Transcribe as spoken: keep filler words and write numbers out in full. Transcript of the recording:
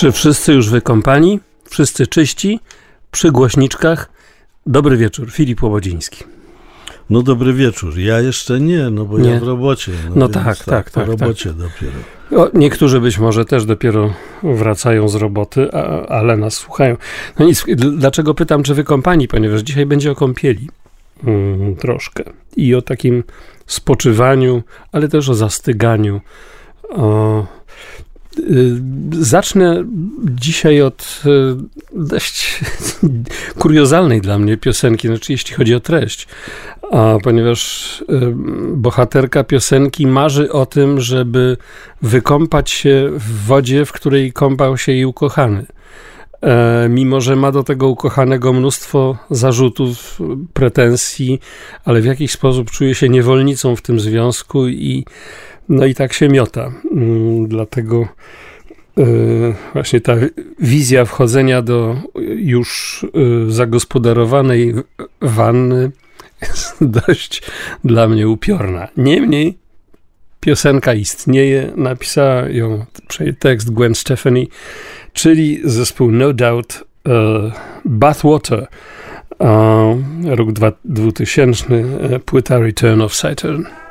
Czy wszyscy już wykąpani? Wszyscy czyści? Przy głośniczkach? Dobry wieczór, Filip Łobodziński. No dobry wieczór. Ja jeszcze nie, no bo nie. ja w robocie. No, no tak, tak, tak. Po tak, robocie tak. dopiero. O, niektórzy być może też dopiero wracają z roboty, a, ale nas słuchają. No nic, dlaczego pytam, czy wykąpani? Ponieważ dzisiaj będzie o kąpieli. Hmm, troszkę. I o takim spoczywaniu, ale też o zastyganiu. O... Zacznę dzisiaj od dość kuriozalnej dla mnie piosenki, znaczy jeśli chodzi o treść, a ponieważ bohaterka piosenki marzy o tym, żeby wykąpać się w wodzie, w której kąpał się jej ukochany. Mimo że ma do tego ukochanego mnóstwo zarzutów, pretensji, ale w jakiś sposób czuje się niewolnicą w tym związku i no i tak się miota. Dlatego yy, właśnie ta wizja wchodzenia do już yy, zagospodarowanej wanny jest dość dla mnie upiorna. Niemniej piosenka istnieje, napisała ją tekst Gwen Stefani, czyli zespół No Doubt, yy, Bathwater, yy, rok dwutysięczny, yy, płyta Return of Saturn.